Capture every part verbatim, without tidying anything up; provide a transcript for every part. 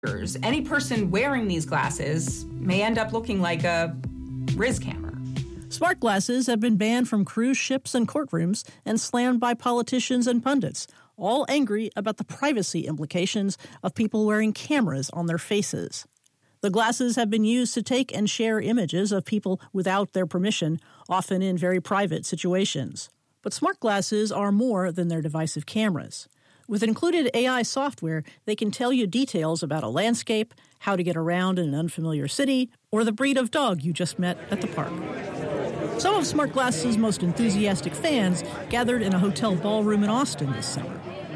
Any person wearing these glasses may end up looking like a Riz camera. Smart glasses have been banned from cruise ships and courtrooms and slammed by politicians and pundits, all angry about the privacy implications of people wearing cameras on their faces. The glasses have been used to take and share images of people without their permission, often in very private situations. But smart glasses are more than their divisive cameras. With included A I software, they can tell you details about a landscape, how to get around in an unfamiliar city, or the breed of dog you just met at the park. Some of Smart Glasses' most enthusiastic fans gathered in a hotel ballroom in Austin this summer.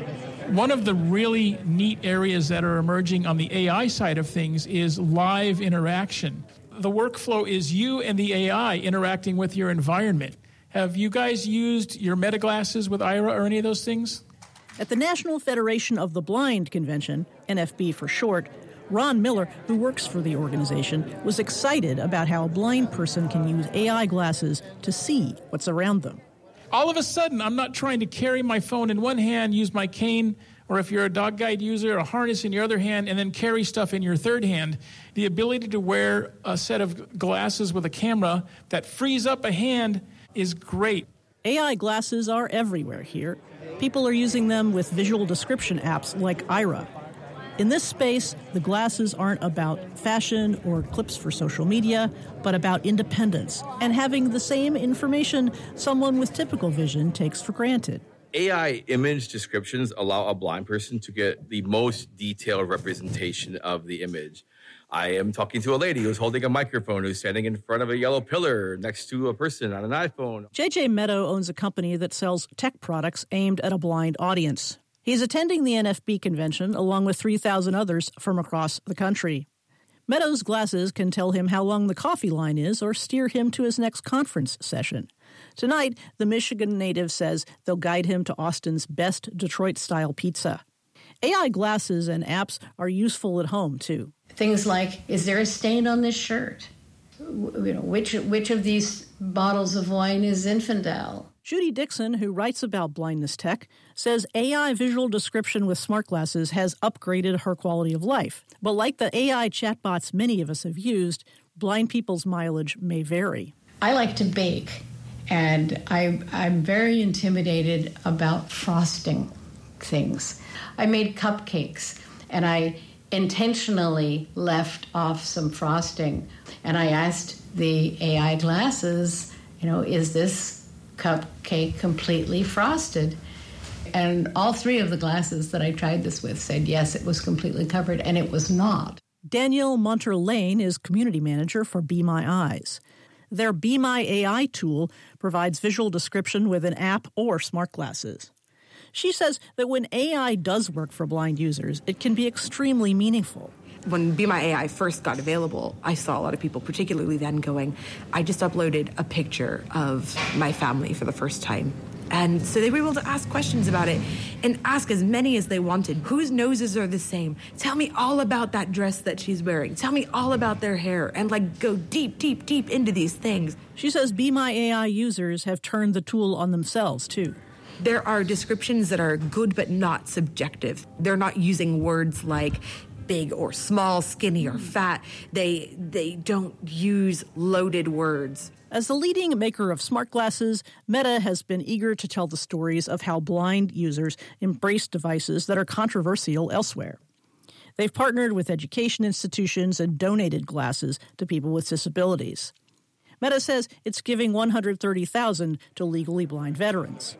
One of the really neat areas that are emerging on the A I side of things is live interaction. The workflow is you and the A I interacting with your environment. Have you guys used your Meta glasses with Aira or any of those things? At the National Federation of the Blind convention, N F B for short, Ron Miller, who works for the organization, was excited about how a blind person can use A I glasses to see what's around them. All of a sudden, I'm not trying to carry my phone in one hand, use my cane, or if you're a dog guide user, a harness in your other hand, and then carry stuff in your third hand. The ability to wear a set of glasses with a camera that frees up a hand is great. A I glasses are everywhere here. People are using them with visual description apps like Aira. In this space, the glasses aren't about fashion or clips for social media, but about independence and having the same information someone with typical vision takes for granted. A I image descriptions allow a blind person to get the most detailed representation of the image. I am talking to a lady who's holding a microphone, who's standing in front of a yellow pillar next to a person on an iPhone. J J Meadow owns a company that sells tech products aimed at a blind audience. He's attending the N F B convention along with three thousand others from across the country. Meadow's glasses can tell him how long the coffee line is or steer him to his next conference session. Tonight, the Michigan native says they'll guide him to Austin's best Detroit-style pizza. A I glasses and apps are useful at home, too. Things like, is there a stain on this shirt? You know, which which of these bottles of wine is Infidel? Judy Dixon, who writes about blindness tech, says A I visual description with smart glasses has upgraded her quality of life. But like the A I chatbots many of us have used, blind people's mileage may vary. I like to bake, and I, I'm very intimidated about frosting things. I made cupcakes, and I intentionally left off some frosting, and I asked the A I glasses, you know, is this cupcake completely frosted? And all three of the glasses that I tried this with said yes, it was completely covered, and it was not. Danielle Munter-Lane is community manager for Be My Eyes. Their Be My A I tool provides visual description with an app or smart glasses. She says that when A I does work for blind users, it can be extremely meaningful. When Be My A I first got available, I saw a lot of people, particularly then, going, I just uploaded a picture of my family for the first time. And so they were able to ask questions about it and ask as many as they wanted. Whose noses are the same? Tell me all about that dress that she's wearing. Tell me all about their hair, and like go deep, deep, deep into these things. She says Be My A I users have turned the tool on themselves, too. There are descriptions that are good but not subjective. They're not using words like big or small, skinny or fat. They they don't use loaded words. As the leading maker of smart glasses, Meta has been eager to tell the stories of how blind users embrace devices that are controversial elsewhere. They've partnered with education institutions and donated glasses to people with disabilities. Meta says it's giving one hundred thirty thousand dollars to legally blind veterans.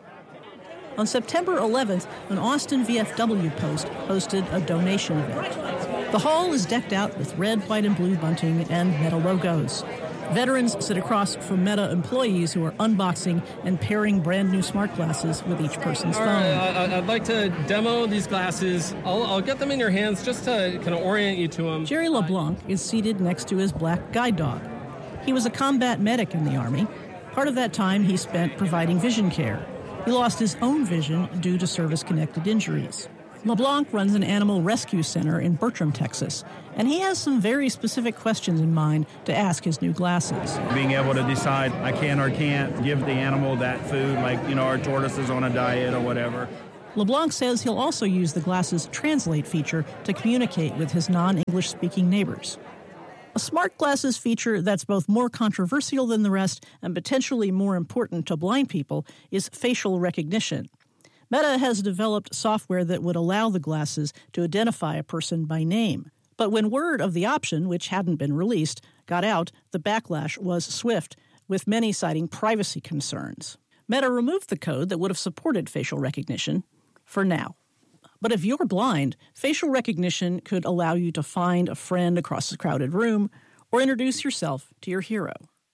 On September eleventh, an Austin V F W Post hosted a donation event. The hall is decked out with red, white, and blue bunting and Meta logos. Veterans sit across from Meta employees who are unboxing and pairing brand new smart glasses with each person's phone. All right, I'd like to demo these glasses. I'll, I'll get them in your hands just to kind of orient you to them. Jerry LeBlanc is seated next to his black guide dog. He was a combat medic in the Army. Part of that time he spent providing vision care. He lost his own vision due to service-connected injuries. LeBlanc runs an animal rescue center in Bertram, Texas, and he has some very specific questions in mind to ask his new glasses. Being able to decide I can or can't give the animal that food, like, you know, our tortoise is on a diet or whatever. LeBlanc says he'll also use the glasses' Translate feature to communicate with his non-English speaking neighbors. A smart glasses feature that's both more controversial than the rest and potentially more important to blind people is facial recognition. Meta has developed software that would allow the glasses to identify a person by name. But when word of the option, which hadn't been released, got out, the backlash was swift, with many citing privacy concerns. Meta removed the code that would have supported facial recognition for now. But if you're blind, facial recognition could allow you to find a friend across a crowded room or introduce yourself to your hero.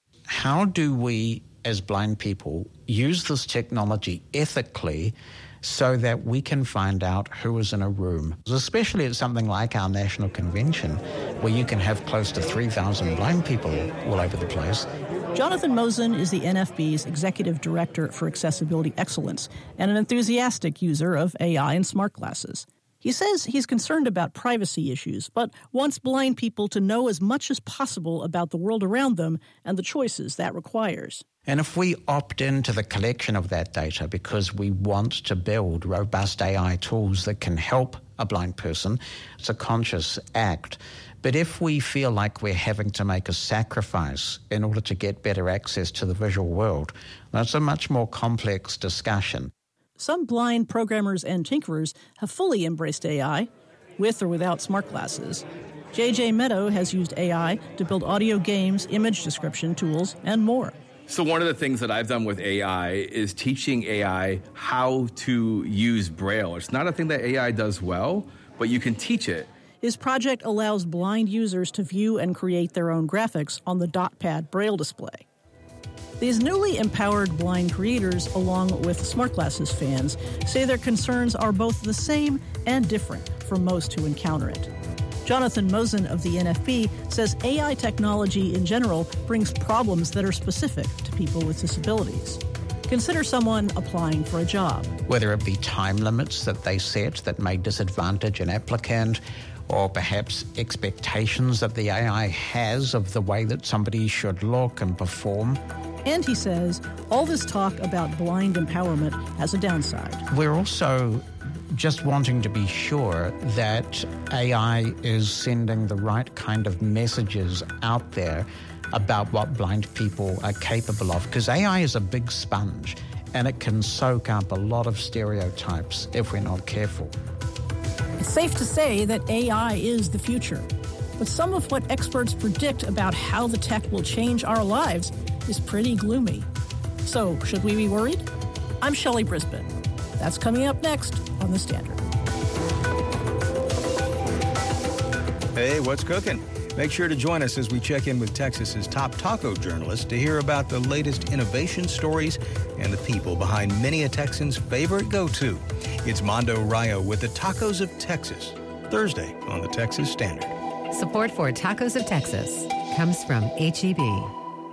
How do we, as blind people, use this technology ethically so that we can find out who is in a room, especially at something like our national convention, where you can have close to three thousand blind people all over the place? Jonathan Mosen is the N F B's Executive Director for Accessibility Excellence and an enthusiastic user of A I and smart glasses. He says he's concerned about privacy issues, but wants blind people to know as much as possible about the world around them and the choices that requires. And if we opt into the collection of that data because we want to build robust A I tools that can help a blind person, it's a conscious act. But if we feel like we're having to make a sacrifice in order to get better access to the visual world, that's a much more complex discussion. Some blind programmers and tinkerers have fully embraced A I, with or without smart glasses. J J Meadow has used A I to build audio games, image description tools, and more. So one of the things that I've done with A I is teaching A I how to use Braille. It's not a thing that A I does well, but you can teach it. His project allows blind users to view and create their own graphics on the DotPad Braille display. These newly empowered blind creators, along with smart glasses fans, say their concerns are both the same and different from most who encounter it. Jonathan Mosen of the N F B says A I technology in general brings problems that are specific to people with disabilities. Consider someone applying for a job. Whether it be time limits that they set that may disadvantage an applicant, or perhaps expectations that the A I has of the way that somebody should look and perform. And he says all this talk about blind empowerment has a downside. We're also just wanting to be sure that A I is sending the right kind of messages out there about what blind people are capable of, because A I is a big sponge and it can soak up a lot of stereotypes if we're not careful. It's safe to say that A I is the future, but some of what experts predict about how the tech will change our lives is pretty gloomy. So, should we be worried? I'm Shelley Brisbane. That's coming up next on The Standard. Hey, what's cooking? Make sure to join us as we check in with Texas's top taco journalists to hear about the latest innovation stories and the people behind many a Texan's favorite go-to. It's Mondo Rayo with the Tacos of Texas, Thursday on the Texas Standard. Support for Tacos of Texas comes from H E B.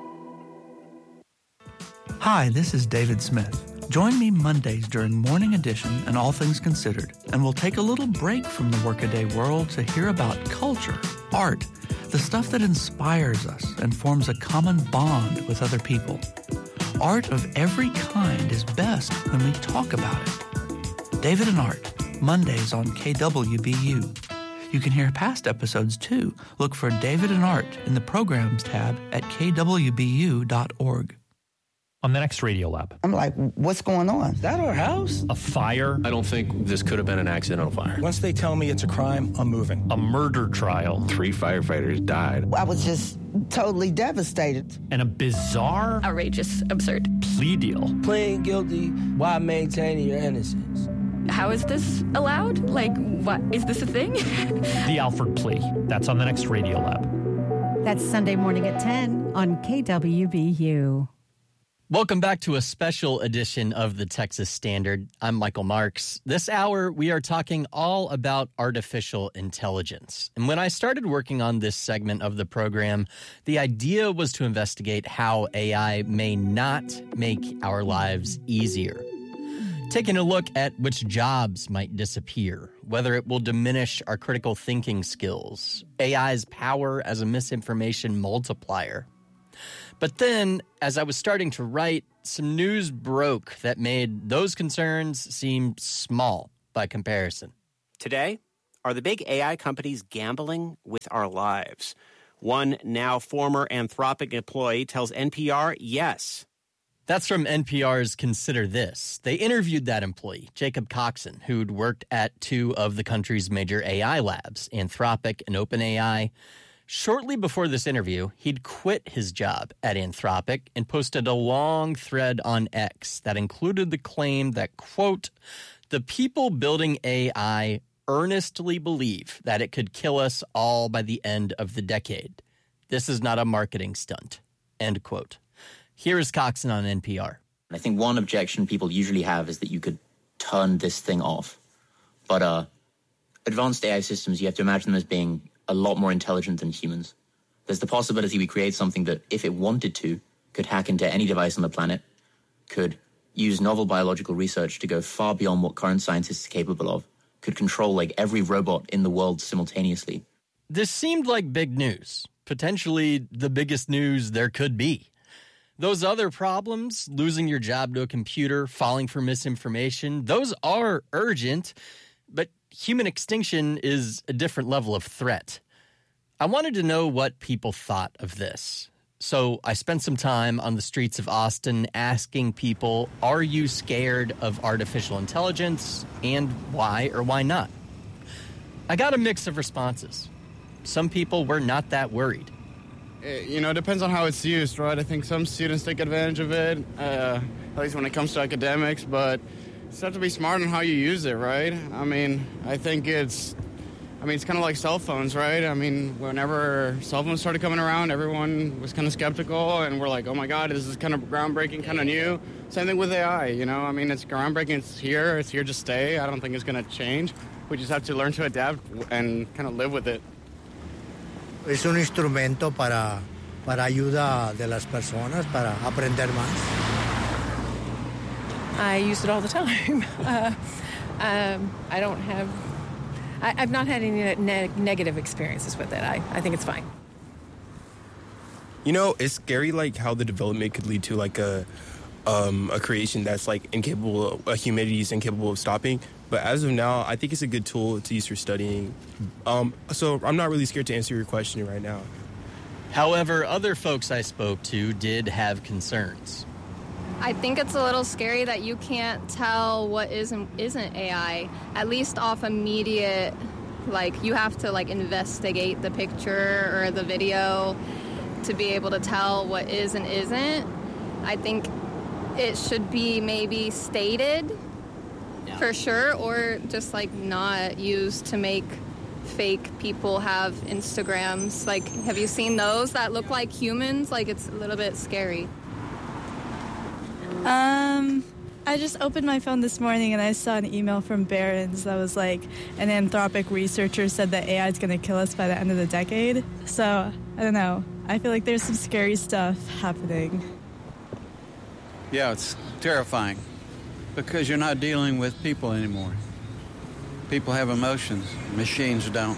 Hi, this is David Smith. Join me Mondays during Morning Edition and All Things Considered, and we'll take a little break from the workaday world to hear about culture, art, the stuff that inspires us and forms a common bond with other people. Art of every kind is best when we talk about it. David and Art, Mondays on K W B U. You can hear past episodes too. Look for David and Art in the Programs tab at k w b u dot org. On the next Radio Lab. I'm like, what's going on? Is that our house? A fire. I don't think this could have been an accidental fire. Once they tell me it's a crime, I'm moving. A murder trial. Three firefighters died. I was just totally devastated. And a bizarre, outrageous, absurd plea deal. Pleading guilty while maintaining your innocence. How is this allowed? Like, what? Is this a thing? The Alford plea. That's on the next Radio Lab. That's Sunday morning at ten on K W B U. Welcome back to a special edition of the Texas Standard. I'm Michael Marks. This hour, we are talking all about artificial intelligence. And when I started working on this segment of the program, the idea was to investigate how A I may not make our lives easier. Taking a look at which jobs might disappear, whether it will diminish our critical thinking skills, A I's power as a misinformation multiplier. But then, as I was starting to write, some news broke that made those concerns seem small by comparison. Today, are the big A I companies gambling with our lives? One now former Anthropic employee tells N P R yes. That's from N P R's Consider This. They interviewed that employee, Jacob Coxon, who'd worked at two of the country's major A I labs, Anthropic and OpenAI. Shortly before this interview, he'd quit his job at Anthropic and posted a long thread on X that included the claim that, quote, the people building A I earnestly believe that it could kill us all by the end of the decade. This is not a marketing stunt, end quote. Here is Coxon on N P R. I think one objection people usually have is that you could turn this thing off. But uh, advanced A I systems, you have to imagine them as being a lot more intelligent than humans. There's the possibility we create something that, if it wanted to, could hack into any device on the planet, could use novel biological research to go far beyond what current scientists are capable of, could control like every robot in the world simultaneously. This seemed like big news, potentially the biggest news there could be. Those other problems, losing your job to a computer, falling for misinformation, those are urgent, but human extinction is a different level of threat. I wanted to know what people thought of this. So I spent some time on the streets of Austin asking people, are you scared of artificial intelligence, and why or why not? I got a mix of responses. Some people were not that worried. You know, it depends on how it's used, right? I think some students take advantage of it, uh, at least when it comes to academics, but you just have to be smart on how you use it, right? I mean, I think it's, I mean, it's kind of like cell phones, right? I mean, whenever cell phones started coming around, everyone was kind of skeptical, and we're like, oh my God, this is kind of groundbreaking, kind of new. Same thing with A I, you know? I mean, it's groundbreaking, it's here, it's here to stay. I don't think it's going to change. We just have to learn to adapt and kind of live with it. Es un instrumento para, para ayuda de las personas, para aprender más. I use it all the time. uh, um, I don't have... I, I've not had any ne- negative experiences with it. I, I think it's fine. You know, it's scary, like, how the development could lead to, like, a um, a creation that's, like, incapable of, uh, humanity is incapable of stopping. But as of now, I think it's a good tool to use for studying. Um, so I'm not really scared to answer your question right now. However, other folks I spoke to did have concerns. I think it's a little scary that you can't tell what is and isn't A I, at least off immediate, like you have to like investigate the picture or the video to be able to tell what is and isn't. I think it should be maybe stated yeah. for sure, or just like not used to make fake people have Instagrams. Like, have you seen those that look like humans? Like, it's a little bit scary. Um, I just opened my phone this morning and I saw an email from Barron's that was like, an Anthropic researcher said that A I is going to kill us by the end of the decade. So, I don't know. I feel like there's some scary stuff happening. Yeah, it's terrifying because you're not dealing with people anymore. People have emotions. Machines don't.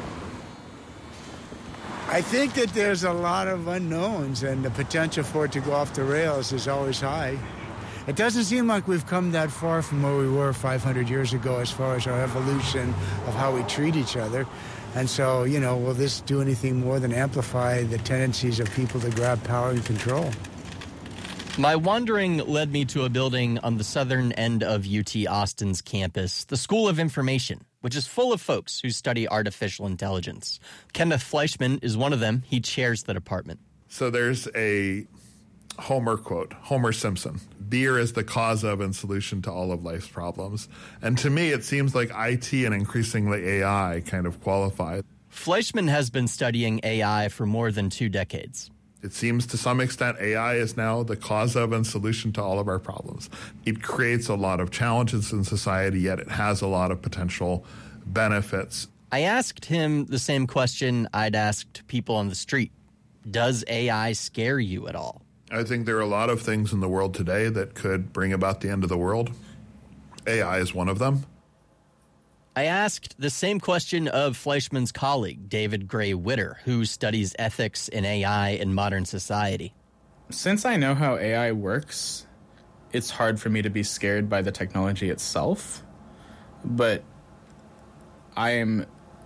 I think that there's a lot of unknowns, and the potential for it to go off the rails is always high. It doesn't seem like we've come that far from where we were five hundred years ago as far as our evolution of how we treat each other. And so, you know, will this do anything more than amplify the tendencies of people to grab power and control? My wandering led me to a building on the southern end of U T Austin's campus, the School of Information, which is full of folks who study artificial intelligence. Kenneth Fleischman is one of them. He chairs the department. So there's a Homer quote, Homer Simpson, beer is the cause of and solution to all of life's problems. And to me, it seems like I T and increasingly A I kind of qualify. Fleischman has been studying A I for more than two decades. It seems to some extent A I is now the cause of and solution to all of our problems. It creates a lot of challenges in society, yet it has a lot of potential benefits. I asked him the same question I'd asked people on the street. Does A I scare you at all? I think there are a lot of things in the world today that could bring about the end of the world. A I is one of them. I asked the same question of Fleischman's colleague, David Gray Witter, who studies ethics in A I in modern society. Since I know how A I works, it's hard for me to be scared by the technology itself, but I am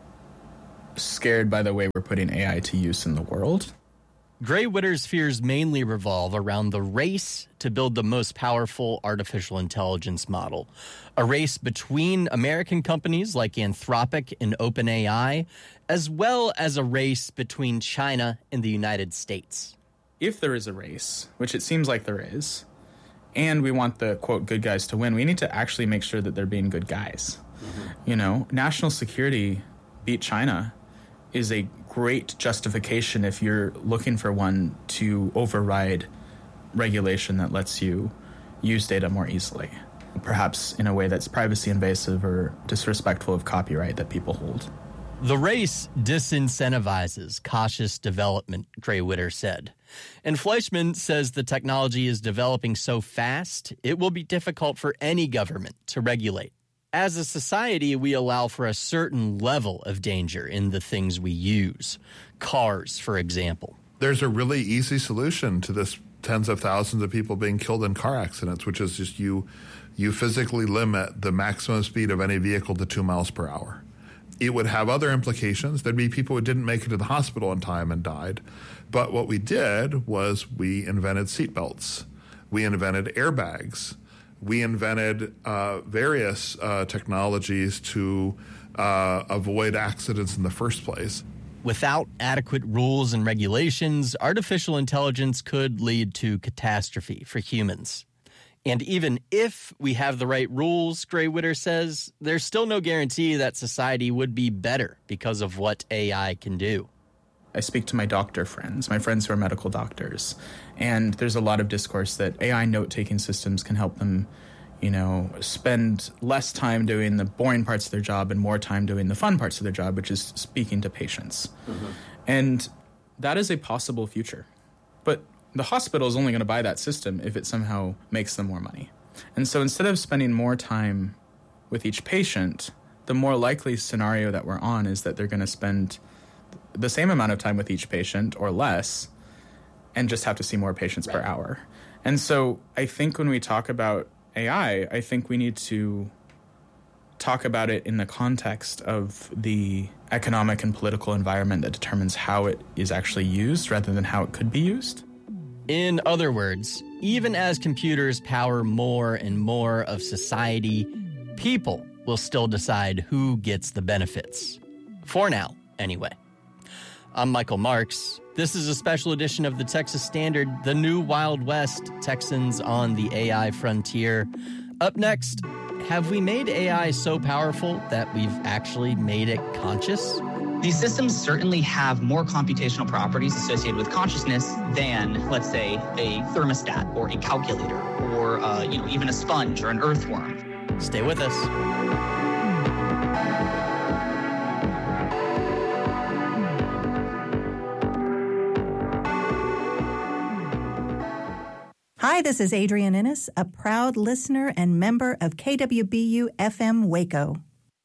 scared by the way we're putting A I to use in the world. Gray Witter's fears mainly revolve around the race to build the most powerful artificial intelligence model, a race between American companies like Anthropic and OpenAI, as well as a race between China and the United States. If there is a race, which it seems like there is, and we want the, quote, good guys to win, we need to actually make sure that they're being good guys. Mm-hmm. You know, national security beat China is a great justification if you're looking for one to override regulation that lets you use data more easily, perhaps in a way that's privacy invasive or disrespectful of copyright that people hold. The race disincentivizes cautious development, Gray Witter said. And Fleischman says the technology is developing so fast, it will be difficult for any government to regulate. As a society, we allow for a certain level of danger in the things we use. Cars, for example. There's a really easy solution to this tens of thousands of people being killed in car accidents, which is just you, you physically limit the maximum speed of any vehicle to two miles per hour. It would have other implications. There'd be people who didn't make it to the hospital in time and died. But what we did was we invented seatbelts. We invented airbags. We invented uh, various uh, technologies to uh, avoid accidents in the first place. Without adequate rules and regulations, artificial intelligence could lead to catastrophe for humans. And even if we have the right rules, Gray Witter says, there's still no guarantee that society would be better because of what A I can do. I speak to my doctor friends, my friends who are medical doctors, and there's a lot of discourse that A I note-taking systems can help them, you know, spend less time doing the boring parts of their job and more time doing the fun parts of their job, which is speaking to patients. Mm-hmm. And that is a possible future. But the hospital is only going to buy that system if it somehow makes them more money. And so instead of spending more time with each patient, the more likely scenario that we're on is that they're going to spend the same amount of time with each patient or less and just have to see more patients right. per hour. And so I think when we talk about A I, I think we need to talk about it in the context of the economic and political environment that determines how it is actually used rather than how it could be used. In other words, even as computers power more and more of society, people will still decide who gets the benefits. For now, anyway. I'm Michael Marks. This is a special edition of the Texas Standard, the new Wild West, Texans on the A I frontier. Up next, have we made A I so powerful that we've actually made it conscious? These systems certainly have more computational properties associated with consciousness than, let's say, a thermostat or a calculator or, uh, you know, even a sponge or an earthworm. Stay with us. Hi, this is Adrienne Innes, a proud listener and member of K W B U F M Waco.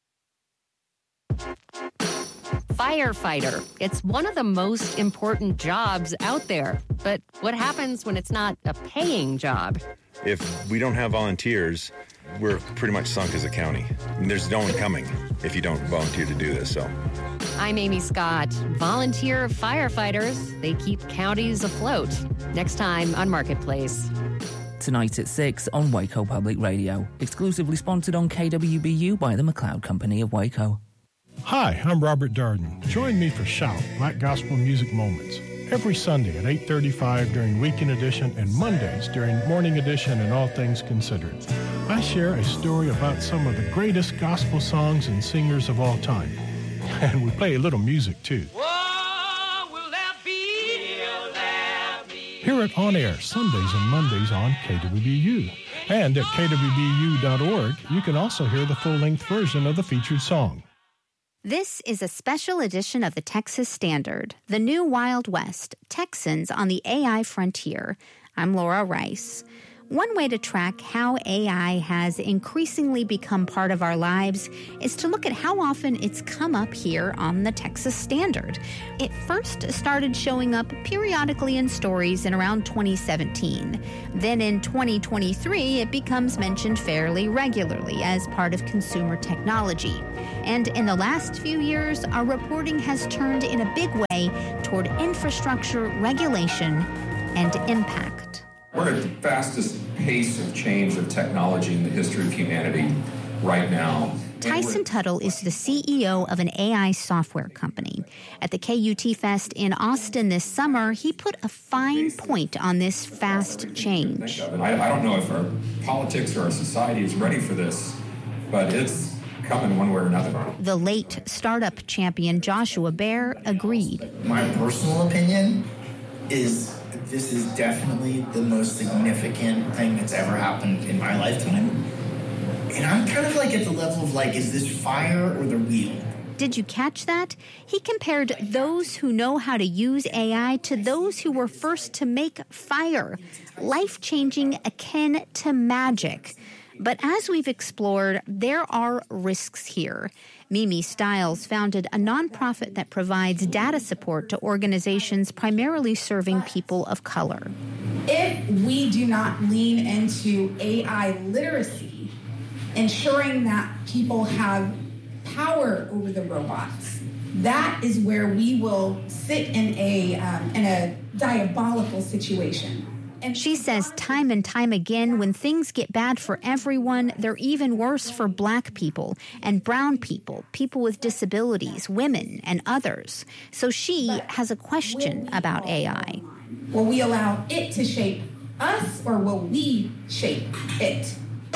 Firefighter. It's one of the most important jobs out there. But what happens when it's not a paying job? If we don't have volunteers, we're pretty much sunk as a county. I mean, there's no one coming if you don't volunteer to do this, so. I'm Amy Scott. Volunteer firefighters, they keep counties afloat. Next time on Marketplace. Tonight at six on Waco Public Radio. Exclusively sponsored on K W B U by the McLeod Company of Waco. Hi, I'm Robert Darden. Join me for Shout, Black Gospel Music Moments, every Sunday at eight thirty-five during Weekend Edition and Mondays during Morning Edition and All Things Considered. I share a story about some of the greatest gospel songs and singers of all time. And we play a little music, too. What will that be? Will that be? Hear it on air Sundays and Mondays on K W B U. And at K W B U dot org, you can also hear the full-length version of the featured song. This is a special edition of the Texas Standard, the new Wild West, Texans on the A I frontier. I'm Laura Rice. One way to track how A I has increasingly become part of our lives is to look at how often it's come up here on the Texas Standard. It first started showing up periodically in stories in around twenty seventeen. Then in twenty twenty-three, it becomes mentioned fairly regularly as part of consumer technology. And in the last few years, our reporting has turned in a big way toward infrastructure, regulation, and impact. We're at the fastest pace of change of technology in the history of humanity right now. Tyson Tuttle is the C E O of an A I software company. At the K U T Fest in Austin this summer, he put a fine point on this fast change. I, I don't know if our politics or our society is ready for this, but it's coming one way or another. The late startup champion Joshua Baer agreed. My personal opinion is this is definitely the most significant thing that's ever happened in my lifetime. And I'm kind of like at the level of like, is this fire or the real? Did you catch that? He compared those who know how to use A I to those who were first to make fire, life-changing, akin to magic. But as we've explored, there are risks here. Mimi Stiles founded a nonprofit that provides data support to organizations primarily serving people of color. If we do not lean into A I literacy, ensuring that people have power over the robots, that is where we will sit in a um, in a diabolical situation. And she says time and time again, when things get bad for everyone, they're even worse for Black people and brown people, people with disabilities, women, and others. So she has a question about A I. Will we allow it to shape us, or will we shape it?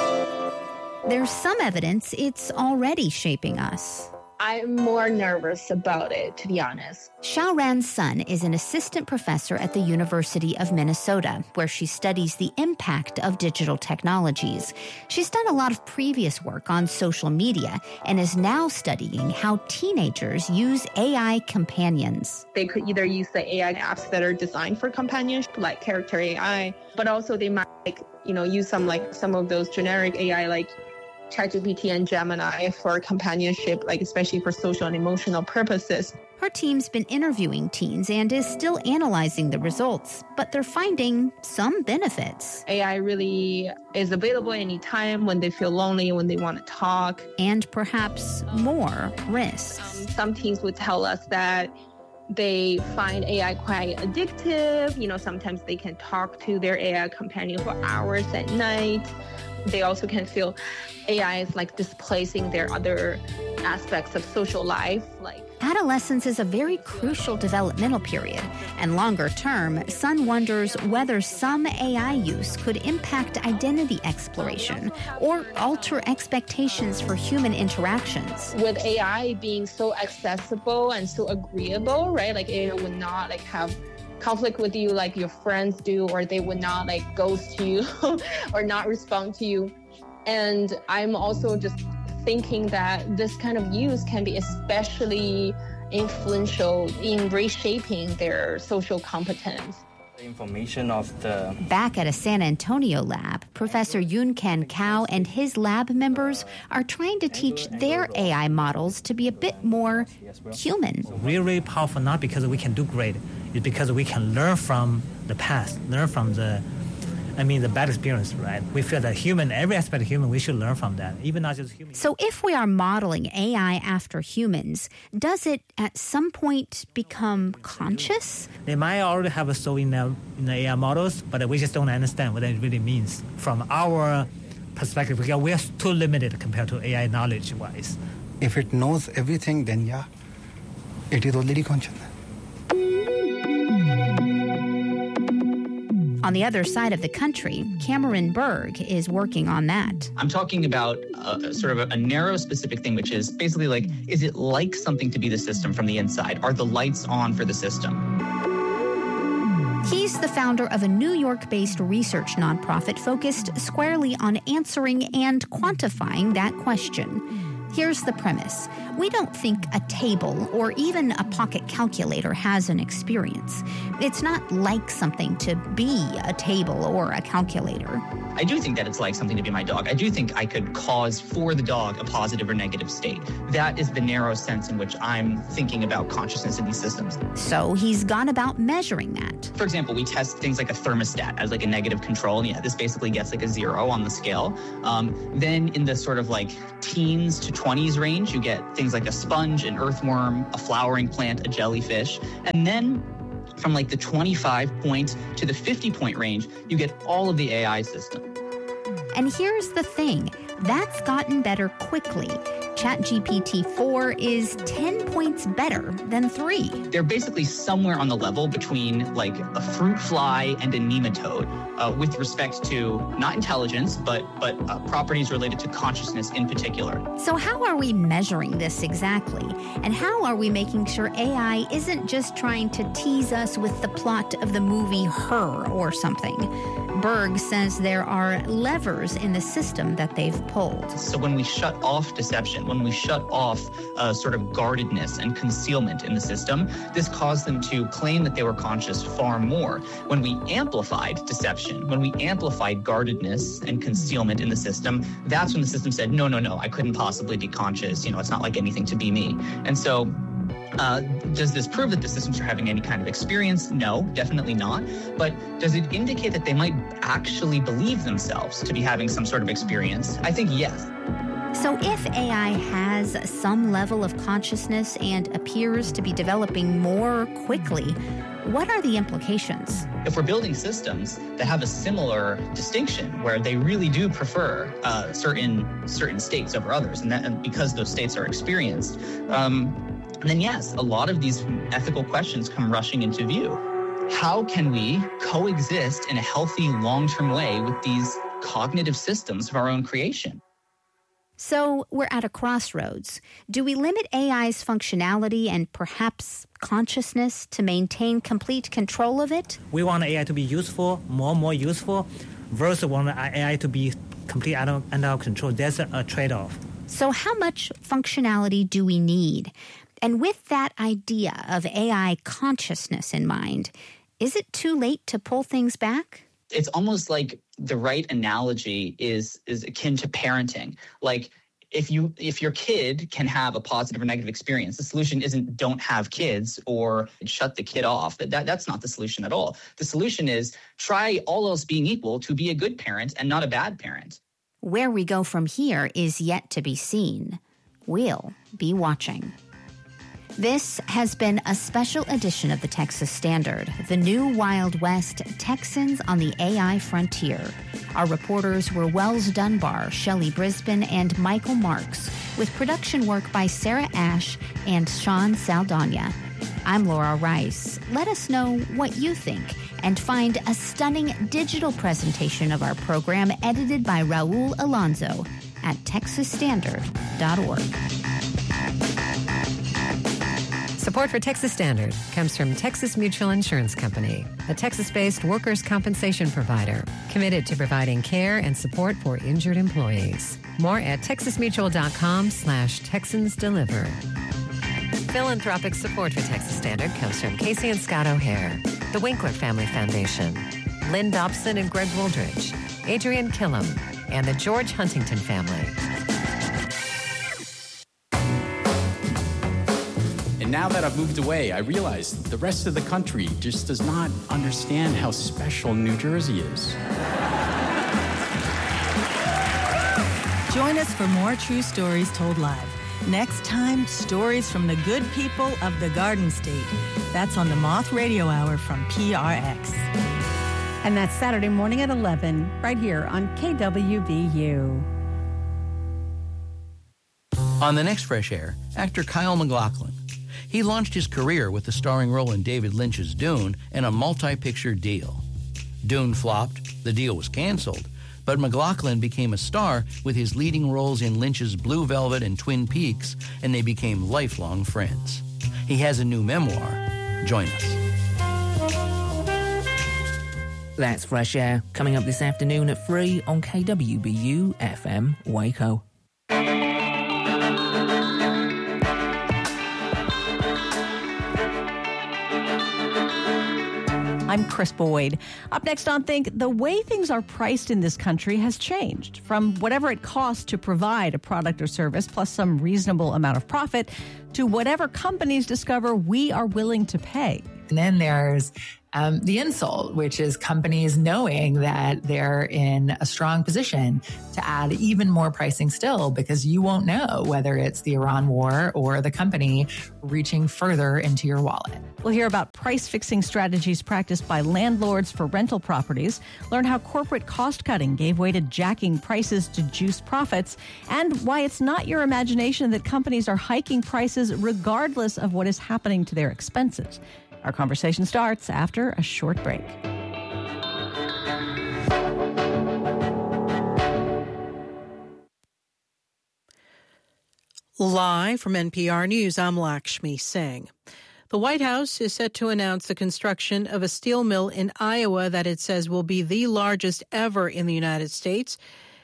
There's some evidence it's already shaping us. I'm more nervous about it, to be honest. Xiaoran Sun is an assistant professor at the University of Minnesota, where she studies the impact of digital technologies. She's done a lot of previous work on social media and is now studying how teenagers use A I companions. They could either use the A I apps that are designed for companionship, like Character A I, but also they might, like, you know, use some like some of those generic A I, like ChatGPT and Gemini, for companionship, like especially for social and emotional purposes. Her team's been interviewing teens and is still analyzing the results, but they're finding some benefits. A I really is available anytime when they feel lonely, when they want to talk. And perhaps more risks. Um, some teens would tell us that they find A I quite addictive. You know, sometimes they can talk to their A I companion for hours at night. They also can feel A I is like displacing their other aspects of social life. Like adolescence is a very crucial developmental period, and longer term, Sun wonders whether some A I use could impact identity exploration or alter expectations for human interactions. With A I being so accessible and so agreeable, right? Like it would not like have conflict with you like your friends do, or they would not like ghost you or not respond to you. And I'm also just thinking that this kind of use can be especially influential in reshaping their social competence. The information of the... Back at a San Antonio lab, Professor Yoon Ken Kao and his lab members are trying to teach their A I models to be a bit more human. Really, really powerful, not because we can do great, it's because we can learn from the past, learn from the, I mean, the bad experience, right? We feel that human, every aspect of human, we should learn from that, even not just human. So if we are modeling A I after humans, does it at some point become conscious? They might already have a soul in the, in the A I models, but we just don't understand what it really means from our perspective, because we are too limited compared to A I knowledge-wise. If it knows everything, then yeah, it is already conscious. On the other side of the country, Cameron Berg is working on that. I'm talking about a, sort of a, a narrow specific thing, which is basically like, is it like something to be the system from the inside? Are the lights on for the system? He's the founder of a New York-based research nonprofit focused squarely on answering and quantifying that question. Here's the premise. We don't think a table or even a pocket calculator has an experience. It's not like something to be a table or a calculator. I do think that it's like something to be my dog. I do think I could cause for the dog a positive or negative state. That is the narrow sense in which I'm thinking about consciousness in these systems. So he's gone about measuring that. For example, we test things like a thermostat as like a negative control. And yeah, this basically gets like a zero on the scale. Um, then in the sort of like teens to twenties range, you get things like a sponge, an earthworm, a flowering plant, a jellyfish. And then from like the twenty-five point to the fifty point range, you get all of the A I system. And here's the thing, that's gotten better quickly. ChatGPT four is ten points better than three. They're basically somewhere on the level between like a fruit fly and a nematode uh, with respect to not intelligence, but, but uh, properties related to consciousness in particular. So how are we measuring this exactly? And how are we making sure A I isn't just trying to tease us with the plot of the movie Her or something? Berg says there are levers in the system that they've pulled. So when we shut off deception, when we shut off uh, sort of guardedness and concealment in the system, this caused them to claim that they were conscious far more. When we amplified deception, when we amplified guardedness and concealment in the system, that's when the system said, no, no, no, I couldn't possibly be conscious. You know, it's not like anything to be me. And so Uh, does this prove that the systems are having any kind of experience? No, definitely not. But does it indicate that they might actually believe themselves to be having some sort of experience? I think yes. So if A I has some level of consciousness and appears to be developing more quickly, what are the implications? If we're building systems that have a similar distinction where they really do prefer uh, certain certain states over others, and, that, and because those states are experienced, um, then yes, a lot of these ethical questions come rushing into view. How can we coexist in a healthy, long-term way with these cognitive systems of our own creation? So we're at a crossroads. Do we limit A I's functionality and perhaps consciousness to maintain complete control of it? We want A I to be useful, more and more useful, versus want A I to be completely under, under our control. There's a, a trade-off. So how much functionality do we need? And with that idea of A I consciousness in mind, is it too late to pull things back? It's almost like the right analogy is is akin to parenting. Like if you if your kid can have a positive or negative experience, the solution isn't don't have kids or shut the kid off. That, that that's not the solution at all. The solution is try, all else being equal, to be a good parent and not a bad parent. Where we go from here is yet to be seen. We'll be watching. This has been a special edition of the Texas Standard, the new Wild West, Texans on the A I frontier. Our reporters were Wells Dunbar, Shelley Brisbane, and Michael Marks, with production work by Sarah Ash and Sean Saldana. I'm Laura Rice. Let us know what you think and find a stunning digital presentation of our program edited by Raul Alonso at texas standard dot org. Support for Texas Standard comes from Texas Mutual Insurance Company, a Texas-based workers' compensation provider committed to providing care and support for injured employees. More at texasmutual.com slash Texans Deliver. Philanthropic support for Texas Standard comes from Casey and Scott O'Hare, the Winkler Family Foundation, Lynn Dobson and Greg Wooldridge, Adrian Killam, and the George Huntington family. Now that I've moved away, I realize the rest of the country just does not understand how special New Jersey is. Join us for more true stories told live. Next time, stories from the good people of the Garden State. That's on the Moth Radio Hour from P R X. And that's Saturday morning at eleven, right here on K W B U. On the next Fresh Air, actor Kyle MacLachlan. He launched his career with the starring role in David Lynch's Dune and a multi-picture deal. Dune flopped, the deal was canceled, but MacLachlan became a star with his leading roles in Lynch's Blue Velvet and Twin Peaks, and they became lifelong friends. He has a new memoir. Join us. That's Fresh Air, coming up this afternoon at three on K W B U F M Waco. I'm Chris Boyd. Up next on Think, the way things are priced in this country has changed from whatever it costs to provide a product or service plus some reasonable amount of profit to whatever companies discover we are willing to pay. And then there's um, the insult, which is companies knowing that they're in a strong position to add even more pricing still because you won't know whether it's the Iran war or the company reaching further into your wallet. We'll hear about price-fixing strategies practiced by landlords for rental properties, learn how corporate cost-cutting gave way to jacking prices to juice profits, and why it's not your imagination that companies are hiking prices regardless of what is happening to their expenses. Our conversation starts after a short break. Live from N P R News, I'm Lakshmi Singh. The White House is set to announce the construction of a steel mill in Iowa that it says will be the largest ever in the United States.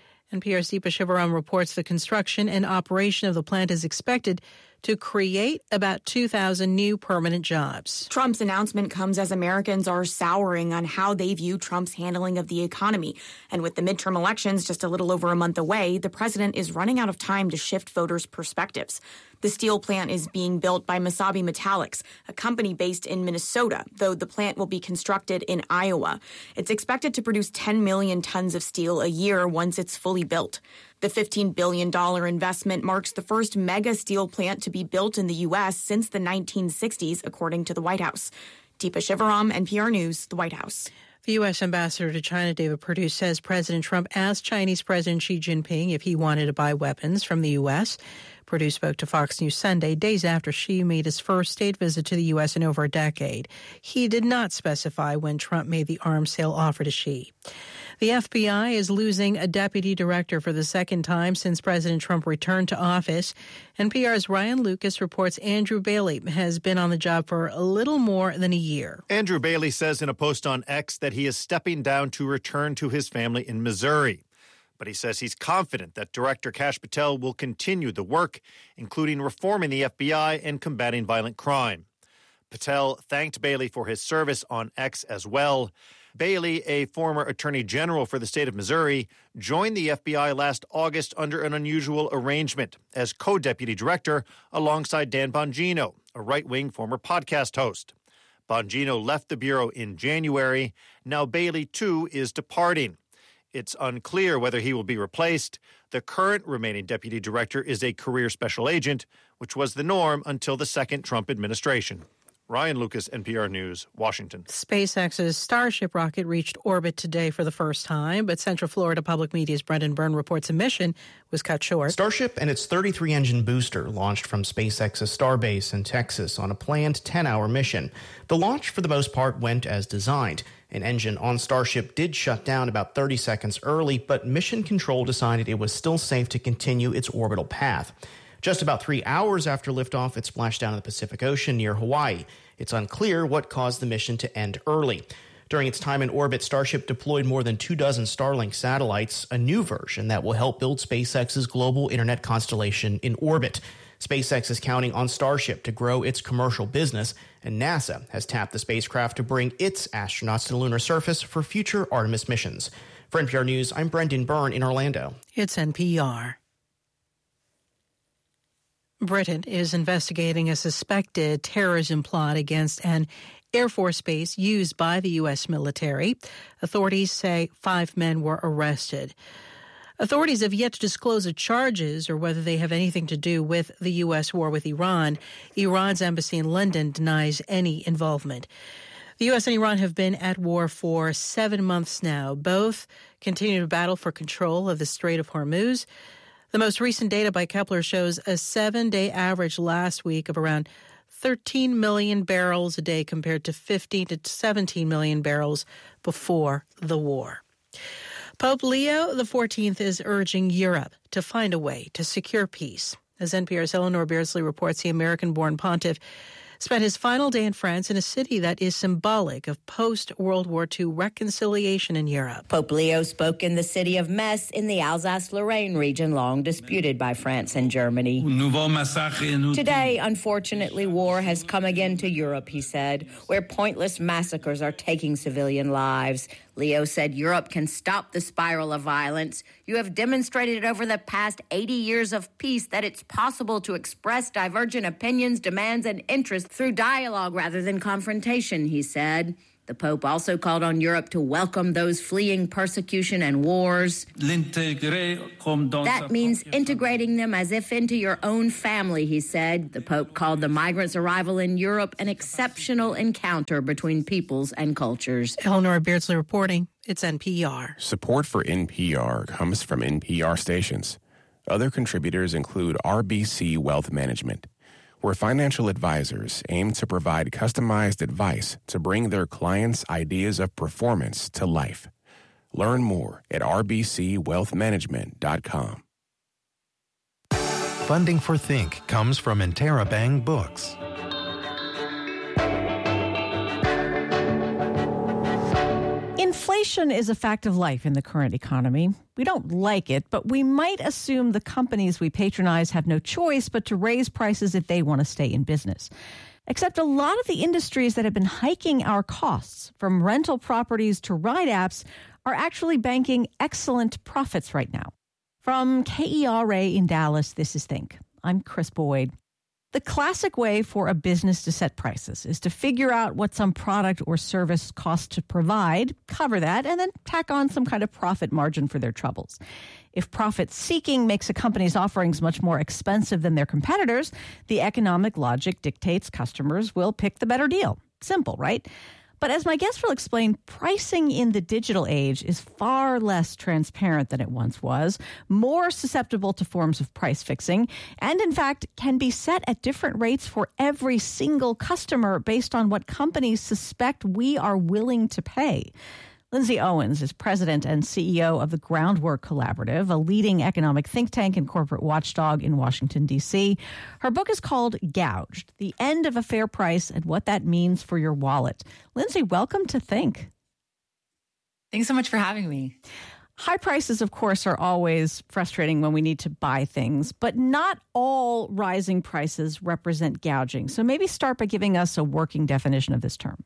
N P R's Deepa Shivaram reports the construction and operation of the plant is expected to create about two thousand new permanent jobs. Trump's announcement comes as Americans are souring on how they view Trump's handling of the economy. And with the midterm elections just a little over a month away, the president is running out of time to shift voters' perspectives. The steel plant is being built by Mesabi Metallics, a company based in Minnesota, though the plant will be constructed in Iowa. It's expected to produce ten million tons of steel a year once it's fully built. The fifteen billion dollars investment marks the first mega steel plant to be built in the U S since the nineteen sixties, according to the White House. Deepa Shivaram, N P R News, the White House. The U S ambassador to China, David Perdue, says President Trump asked Chinese President Xi Jinping if he wanted to buy weapons from the U S. Perdue spoke to Fox News Sunday, days after Xi made his first state visit to the U S in over a decade. He did not specify when Trump made the arms sale offer to Xi. The F B I is losing a deputy director for the second time since President Trump returned to office. N P R's Ryan Lucas reports Andrew Bailey has been on the job for a little more than a year. Andrew Bailey says in a post on X that he is stepping down to return to his family in Missouri. But he says he's confident that Director Kash Patel will continue the work, including reforming the F B I and combating violent crime. Patel thanked Bailey for his service on X as well. Bailey, a former attorney general for the state of Missouri, joined the F B I last August under an unusual arrangement as co-deputy director alongside Dan Bongino, a right-wing former podcast host. Bongino left the bureau in January. Now Bailey, too, is departing. It's unclear whether he will be replaced. The current remaining deputy director is a career special agent, which was the norm until the second Trump administration. Ryan Lucas, N P R News, Washington. SpaceX's Starship rocket reached orbit today for the first time, but Central Florida Public Media's Brendan Byrne reports a mission was cut short. Starship and its thirty-three engine booster launched from SpaceX's Starbase in Texas on a planned ten-hour mission. The launch, for the most part, went as designed. An engine on Starship did shut down about thirty seconds early, but Mission Control decided it was still safe to continue its orbital path. Just about three hours after liftoff, it splashed down in the Pacific Ocean near Hawaii. It's unclear what caused the mission to end early. During its time in orbit, Starship deployed more than two dozen Starlink satellites, a new version that will help build SpaceX's global internet constellation in orbit. SpaceX is counting on Starship to grow its commercial business, and NASA has tapped the spacecraft to bring its astronauts to the lunar surface for future Artemis missions. For N P R News, I'm Brendan Byrne in Orlando. It's N P R. Britain is investigating a suspected terrorism plot against an Air Force base used by the U S military. Authorities say five men were arrested. Authorities have yet to disclose the charges or whether they have anything to do with the U S war with Iran. Iran's embassy in London denies any involvement. The U S and Iran have been at war for seven months now. Both continue to battle for control of the Strait of Hormuz. The most recent data by Kepler shows a seven-day average last week of around thirteen million barrels a day compared to fifteen to seventeen million barrels before the war. Pope Leo the fourteenth is urging Europe to find a way to secure peace. As N P R's Eleanor Beardsley reports, the American-born pontiff spent his final day in France in a city that is symbolic of post-World War Two reconciliation in Europe. Pope Leo spoke in the city of Metz in the Alsace-Lorraine region, long disputed by France and Germany. Today, unfortunately, war has come again to Europe, he said, where pointless massacres are taking civilian lives. Leo said Europe can stop the spiral of violence. You have demonstrated over the past eighty years of peace that it's possible to express divergent opinions, demands, and interests through dialogue rather than confrontation, he said. The Pope also called on Europe to welcome those fleeing persecution and wars. That means integrating them as if into your own family, he said. The Pope called the migrants' arrival in Europe an exceptional encounter between peoples and cultures. Eleanor Beardsley reporting. It's N P R. Support for N P R comes from N P R stations. Other contributors include R B C Wealth Management, where financial advisors aim to provide customized advice to bring their clients' ideas of performance to life. Learn more at r b c wealth management dot com. Funding for Think comes from Interabang Books. Inflation is a fact of life in the current economy. We don't like it, but we might assume the companies we patronize have no choice but to raise prices if they want to stay in business. Except a lot of the industries that have been hiking our costs, from rental properties to ride apps, are actually banking excellent profits right now. From K E R A in Dallas, this is Think. I'm Chris Boyd. The classic way for a business to set prices is to figure out what some product or service costs to provide, cover that, and then tack on some kind of profit margin for their troubles. If profit-seeking makes a company's offerings much more expensive than their competitors, the economic logic dictates customers will pick the better deal. Simple, right? But as my guest will explain, pricing in the digital age is far less transparent than it once was, more susceptible to forms of price fixing, and in fact can be set at different rates for every single customer based on what companies suspect we are willing to pay. Lindsay Owens is president and C E O of the Groundwork Collaborative, a leading economic think tank and corporate watchdog in Washington, D C. Her book is called Gouged, The End of a Fair Price and What That Means for Your Wallet. Lindsay, welcome to Think. Thanks so much for having me. High prices, of course, are always frustrating when we need to buy things, but not all rising prices represent gouging. So maybe start by giving us a working definition of this term.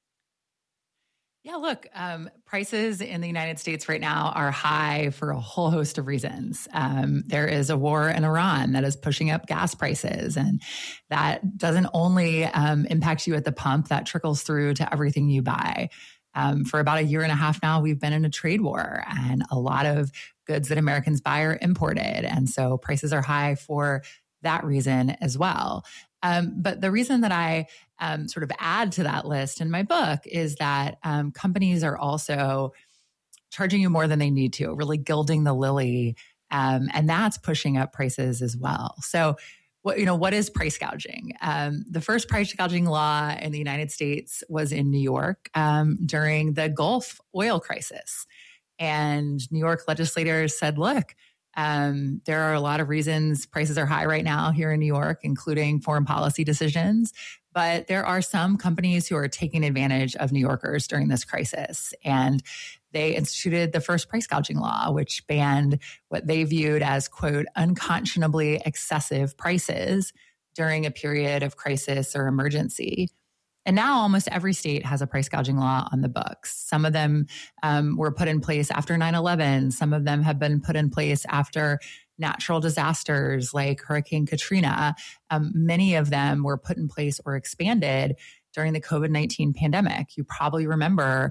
Yeah, look, um, prices in the United States right now are high for a whole host of reasons. Um, there is a war in Iran that is pushing up gas prices, and that doesn't only um, impact you at the pump, that trickles through to everything you buy. Um, for about a year and a half now, we've been in a trade war, and a lot of goods that Americans buy are imported. And so prices are high for that reason as well. Um, but the reason that I um, sort of add to that list in my book is that um, companies are also charging you more than they need to, really gilding the lily, um, and that's pushing up prices as well. So, what you know, what is price gouging? Um, the first price gouging law in the United States was in New York um, during the Gulf oil crisis, and New York legislators said, "Look." Um, there are a lot of reasons prices are high right now here in New York, including foreign policy decisions. But there are some companies who are taking advantage of New Yorkers during this crisis. And they instituted the first price gouging law, which banned what they viewed as, quote, unconscionably excessive prices during a period of crisis or emergency. And now almost every state has a price gouging law on the books. Some of them um, were put in place after nine eleven. Some of them have been put in place after natural disasters like Hurricane Katrina. Um, many of them were put in place or expanded during the COVID nineteen pandemic. You probably remember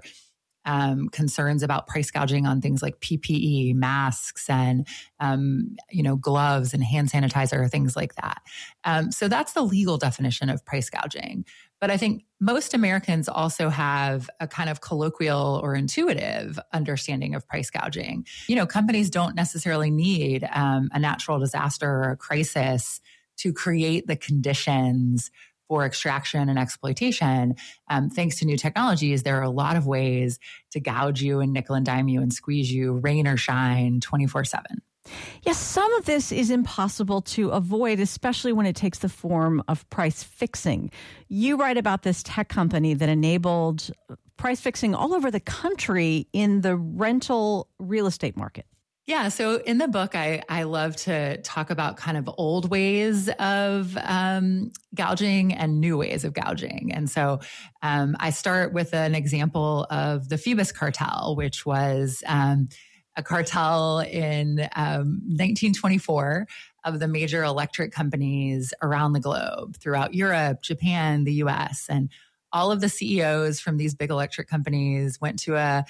um, concerns about price gouging on things like P P E, masks, and um, you know, gloves and hand sanitizer, things like that. Um, so that's the legal definition of price gouging. But I think most Americans also have a kind of colloquial or intuitive understanding of price gouging. You know, companies don't necessarily need um, a natural disaster or a crisis to create the conditions for extraction and exploitation. Um, thanks to new technologies, there are a lot of ways to gouge you and nickel and dime you and squeeze you, rain or shine, twenty-four seven. Yes, some of this is impossible to avoid, especially when it takes the form of price fixing. You write about this tech company that enabled price fixing all over the country in the rental real estate market. Yeah. So in the book, I, I love to talk about kind of old ways of um, gouging and new ways of gouging. And so um, I start with an example of the Phoebus cartel, which was um, a cartel in um, nineteen twenty-four of the major electric companies around the globe, throughout Europe, Japan, the U S, and all of the C E Os from these big electric companies went to a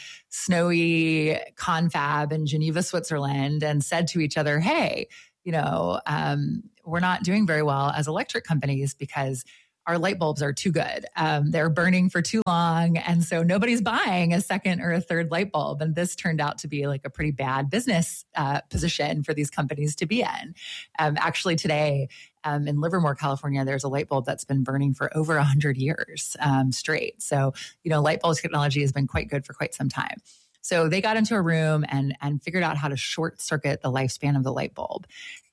snowy confab in Geneva, Switzerland, and said to each other, hey, you know, um, we're not doing very well as electric companies because our light bulbs are too good. Um, they're burning for too long. And so nobody's buying a second or a third light bulb. And this turned out to be like a pretty bad business uh, position for these companies to be in. Um, actually, today um, in Livermore, California, there's a light bulb that's been burning for over one hundred years um, straight. So, you know, light bulb technology has been quite good for quite some time. So they got into a room and, and figured out how to short circuit the lifespan of the light bulb.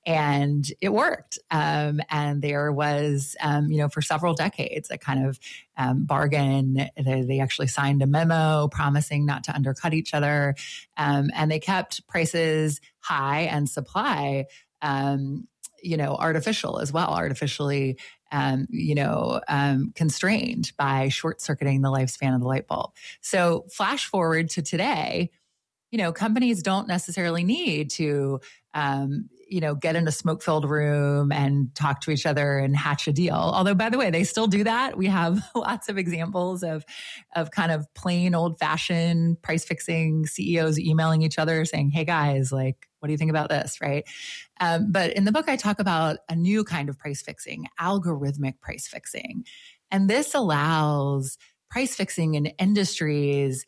And it worked. Um, and there was, um, you know, for several decades, a kind of um, bargain. They, they actually signed a memo promising not to undercut each other. Um, and they kept prices high and supply, um, you know, artificial as well, artificially, um, you know, um, constrained by short circuiting the lifespan of the light bulb. So flash forward to today, you know, companies don't necessarily need to, um, you know, get in a smoke-filled room and talk to each other and hatch a deal. Although, by the way, they still do that. We have lots of examples of, of kind of plain old-fashioned price-fixing C E Os emailing each other saying, hey, guys, like, what do you think about this, right? Um, but in the book, I talk about a new kind of price-fixing, algorithmic price-fixing. And this allows price-fixing in industries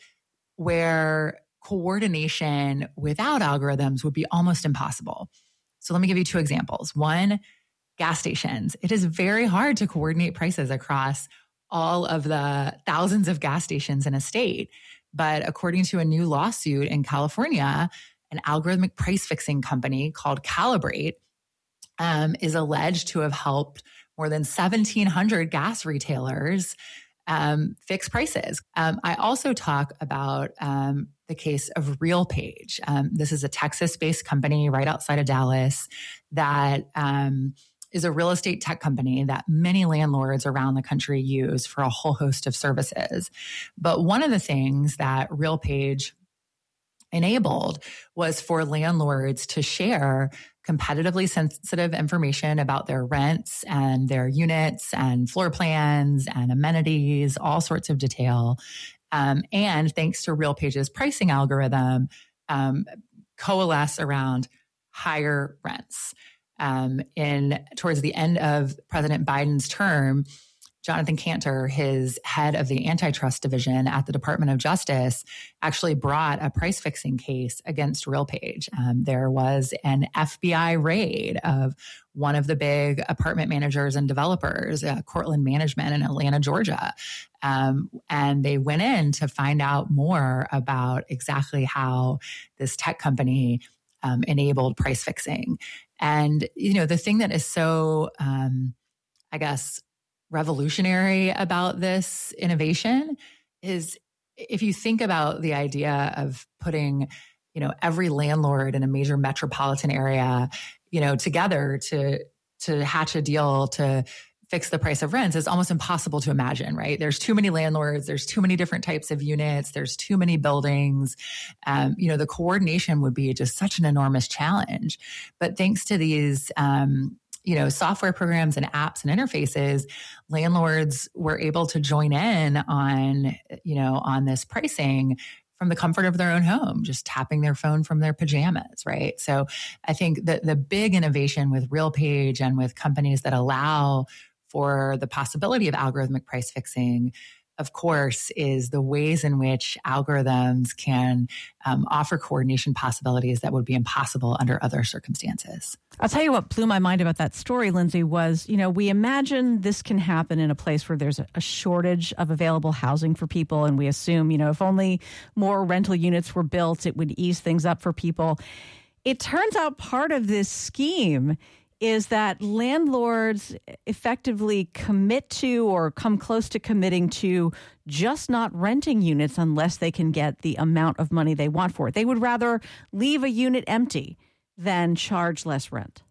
where coordination without algorithms would be almost impossible. So let me give you two examples. One, gas stations. It is very hard to coordinate prices across all of the thousands of gas stations in a state. But according to a new lawsuit in California, an algorithmic price fixing company called Calibrate um, is alleged to have helped more than seventeen hundred gas retailers um, fix prices. Um, I also talk about um, the case of RealPage. Um, this is a Texas-based company right outside of Dallas that um, is a real estate tech company that many landlords around the country use for a whole host of services. But one of the things that RealPage enabled was for landlords to share competitively sensitive information about their rents and their units and floor plans and amenities, all sorts of detail. Um, and thanks to RealPage's pricing algorithm, um, coalesce around higher rents. Um, in towards the end of President Biden's term, Jonathan Cantor, his head of the antitrust division at the Department of Justice, actually brought a price fixing case against RealPage. Um, there was an F B I raid of one of the big apartment managers and developers, uh, Cortland Management in Atlanta, Georgia. Um, and they went in to find out more about exactly how this tech company um, enabled price fixing. And, you know, the thing that is so, um, I guess, revolutionary about this innovation is if you think about the idea of putting, you know, every landlord in a major metropolitan area, you know, together to, to hatch a deal to fix the price of rents is almost impossible to imagine, right? There's too many landlords. There's too many different types of units. There's too many buildings. Um, you know, the coordination would be just such an enormous challenge. But thanks to these, um, you know, software programs and apps and interfaces, landlords were able to join in on, you know, on this pricing from the comfort of their own home, just tapping their phone from their pajamas, right? So I think that the big innovation with RealPage and with companies that allow for the possibility of algorithmic price fixing, of course, is the ways in which algorithms can um, offer coordination possibilities that would be impossible under other circumstances. I'll tell you what blew my mind about that story, Lindsay, was, you know, we imagine this can happen in a place where there's a shortage of available housing for people. And we assume, you know, if only more rental units were built, it would ease things up for people. It turns out part of this scheme is that landlords effectively commit to or come close to committing to just not renting units unless they can get the amount of money they want for it. They would rather leave a unit empty than charge less rent.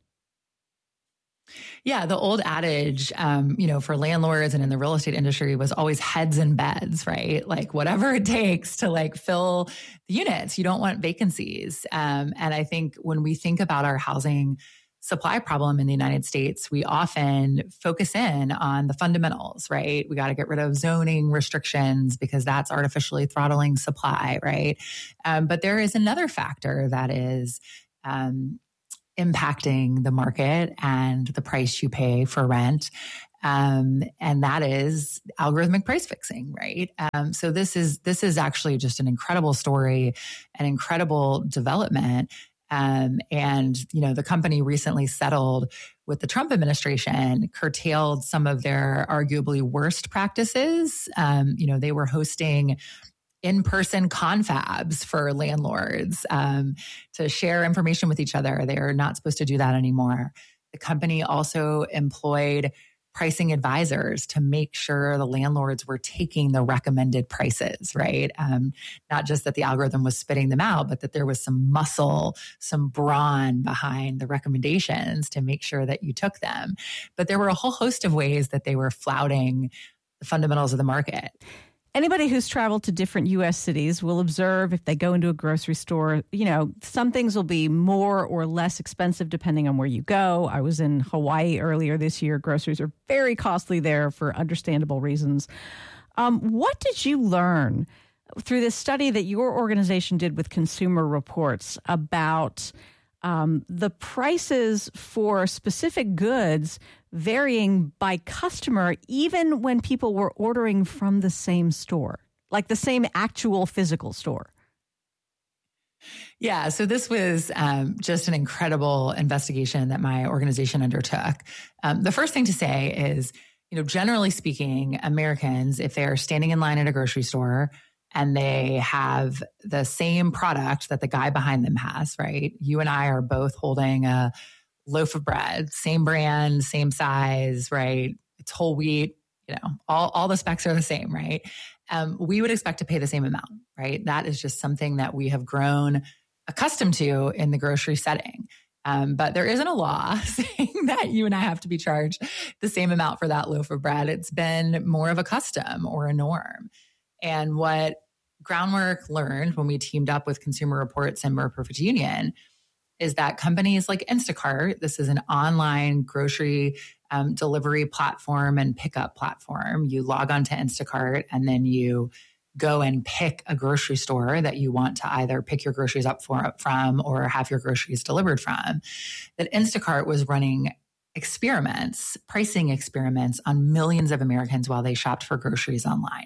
Yeah, the old adage, um, you know, for landlords and in the real estate industry was always heads in beds, right? Like whatever it takes to like fill the units. You don't want vacancies. Um, and I think when we think about our housing supply problem in the United States, we often focus in on the fundamentals, right? We got to get rid of zoning restrictions because that's artificially throttling supply, right? Um, but there is another factor that is um, impacting the market and the price you pay for rent. Um, and that is algorithmic price fixing, right? Um, so this is, this is actually just an incredible story, an incredible development. Um, and, you know, the company recently settled with the Trump administration, curtailed some of their arguably worst practices. Um, you know, they were hosting in-person confabs for landlords um, to share information with each other. They are not supposed to do that anymore. The company also employed pricing advisors to make sure the landlords were taking the recommended prices, right? Um, not just that the algorithm was spitting them out, but that there was some muscle, some brawn behind the recommendations to make sure that you took them. But there were a whole host of ways that they were flouting the fundamentals of the market. Anybody who's traveled to different U S cities will observe if they go into a grocery store, you know, some things will be more or less expensive depending on where you go. I was in Hawaii earlier this year. Groceries are very costly there for understandable reasons. Um, what did you learn through this study that your organization did with Consumer Reports about um, the prices for specific goods varying by customer, even when people were ordering from the same store, like the same actual physical store? Yeah, so this was um, just an incredible investigation that my organization undertook. Um, the first thing to say is, you know, generally speaking, Americans, if they're standing in line at a grocery store and they have the same product that the guy behind them has, right? You and I are both holding a loaf of bread, same brand, same size, right? It's whole wheat, you know, all, all the specs are the same, right? Um, we would expect to pay the same amount, right? That is just something that we have grown accustomed to in the grocery setting. Um, but there isn't a law saying that you and I have to be charged the same amount for that loaf of bread. It's been more of a custom or a norm. And what Groundwork learned when we teamed up with Consumer Reports and More Perfect Union is that companies like Instacart, this is an online grocery um, delivery platform and pickup platform. You log on to Instacart and then you go and pick a grocery store that you want to either pick your groceries up for, from or have your groceries delivered from. That Instacart was running experiments, pricing experiments on millions of Americans while they shopped for groceries online.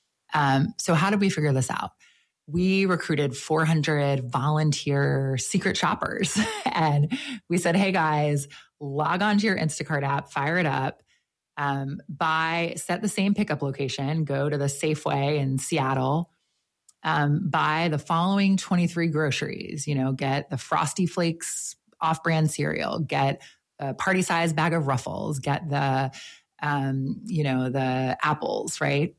Um, so how did we figure this out? We recruited four hundred volunteer secret shoppers and we said, hey guys, log on to your Instacart app, fire it up, um, buy, set the same pickup location, go to the Safeway in Seattle, um, buy the following twenty-three groceries, you know, get the Frosty Flakes off-brand cereal, get a party size bag of Ruffles, get the, um, you know, the apples, right?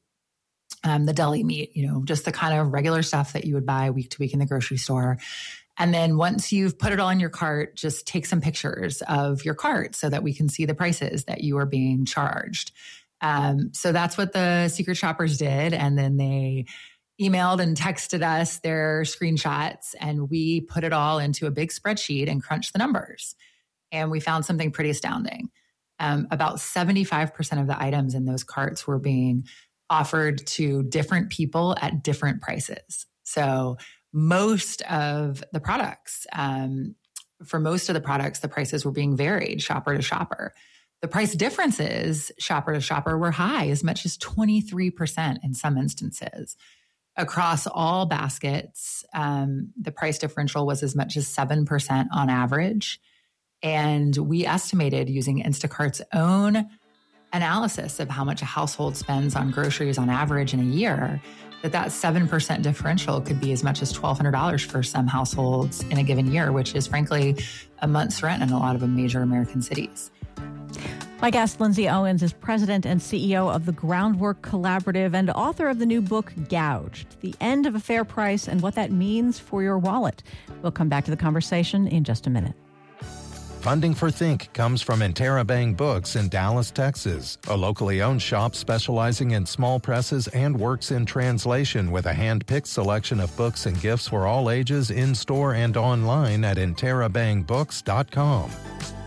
Um, the deli meat, you know, just the kind of regular stuff that you would buy week to week in the grocery store. And then once you've put it all in your cart, just take some pictures of your cart so that we can see the prices that you are being charged. Um, so that's what the secret shoppers did. And then they emailed and texted us their screenshots and we put it all into a big spreadsheet and crunched the numbers. And we found something pretty astounding. Um, about seventy-five percent of the items in those carts were being offered to different people at different prices. So most of the products, um, for most of the products, the prices were being varied shopper to shopper. The price differences shopper to shopper were high, as much as twenty-three percent in some instances. Across all baskets, um, the price differential was as much as seven percent on average. And we estimated using Instacart's own analysis of how much a household spends on groceries on average in a year, that that seven percent differential could be as much as twelve hundred dollars for some households in a given year, which is frankly a month's rent in a lot of major American cities. My guest, Lindsay Owens, is president and C E O of the Groundwork Collaborative and author of the new book, Gouged, The End of a Fair Price and What That Means for Your Wallet. We'll come back to the conversation in just a minute. Funding for Think comes from Interabang Books in Dallas, Texas, a locally owned shop specializing in small presses and works in translation with a hand-picked selection of books and gifts for all ages in-store and online at interabang books dot com.